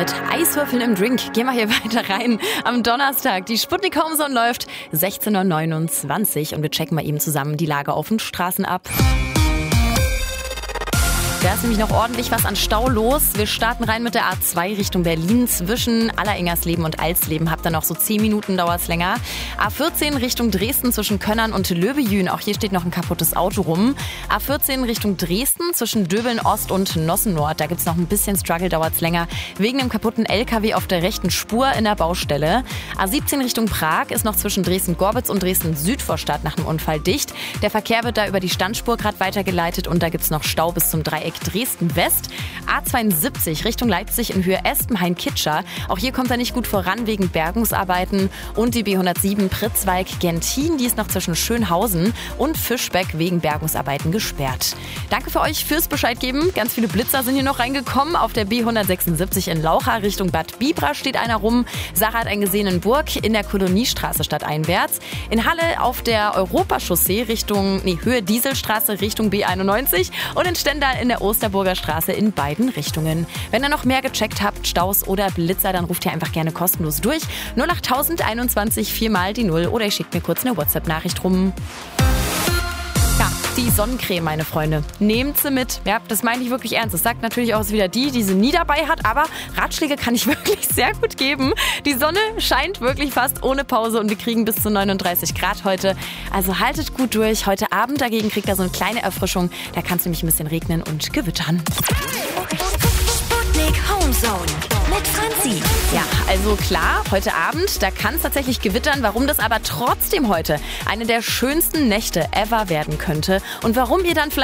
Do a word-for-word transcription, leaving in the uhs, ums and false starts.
mit Eiswürfeln im Drink. Gehen wir hier weiter rein. Am Donnerstag, die Sputnik Homezone läuft sechzehn Uhr neunundzwanzig und wir checken mal eben zusammen die Lage auf den Straßen ab. Da ist nämlich noch ordentlich was an Stau los. Wir starten rein mit der A zwei Richtung Berlin. Zwischen Alleringers-Leben und Alsleben habt ihr noch so zehn Minuten, dauert es länger. A vierzehn Richtung Dresden zwischen Könnern und Löbejün. Auch hier steht noch ein kaputtes Auto rum. A vierzehn Richtung Dresden zwischen Döbeln Ost und Nossen Nord. Da gibt es noch ein bisschen Struggle, dauert es länger. Wegen dem kaputten L K W auf der rechten Spur in der Baustelle. A siebzehn Richtung Prag ist noch zwischen Dresden-Gorbitz und Dresden-Südvorstadt nach einem Unfall dicht. Der Verkehr wird da über die Standspur gerade weitergeleitet und da gibt es noch Stau bis zum Dreieck Dresden-West. A zweiundsiebzig Richtung Leipzig in Höhe Espenhain-Kitscher. Auch hier kommt er nicht gut voran wegen Bergungsarbeiten. Und die B hundertsieben Pritzwalk-Gentin, die ist noch zwischen Schönhausen und Fischbeck wegen Bergungsarbeiten gesperrt. Danke für euch fürs Bescheid geben. Ganz viele Blitzer sind hier noch reingekommen. Auf der B hundertsechsundsiebzig in Laucha Richtung Bad Bibra steht einer rum. Sarah hat einen gesehen in Burg in der Koloniestraße stadteinwärts. In Halle auf der Europachaussee Richtung, nee, Höhe Dieselstraße Richtung B einundneunzig und in Stendal in der Osterburger Straße in beiden Richtungen. Wenn ihr noch mehr gecheckt habt, Staus oder Blitzer, dann ruft ihr einfach gerne kostenlos durch. null acht einundzwanzig vier mal die Null oder ihr schickt mir kurz eine WhatsApp-Nachricht rum. Ja, die Sonnencreme, meine Freunde. Nehmt sie mit. Ja, das meine ich wirklich ernst. Das sagt natürlich auch wieder die, die sie nie dabei hat, aber Ratschläge kann ich wirklich sehr gut geben. Die Sonne scheint wirklich fast ohne Pause und wir kriegen bis zu neununddreißig Grad heute. Also haltet gut durch. Heute Abend dagegen kriegt ihr so eine kleine Erfrischung. Da kann es nämlich ein bisschen regnen und gewittern. Sputnik Homezone mit Franzi. Ja, also klar, heute Abend, da kann es tatsächlich gewittern. Warum das aber trotzdem heute eine der schönsten Nächte ever werden könnte und warum ihr dann vielleicht